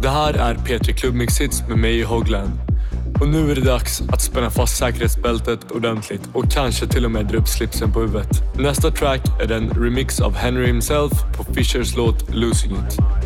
Det här är P3 Klubbmix-hits med mig i Hogland. Och nu är det dags att spänna fast säkerhetsbältet ordentligt och kanske till och med dra upp slipsen på huvudet. Nästa track är en remix av Henry himself på Fishers låt Losing It.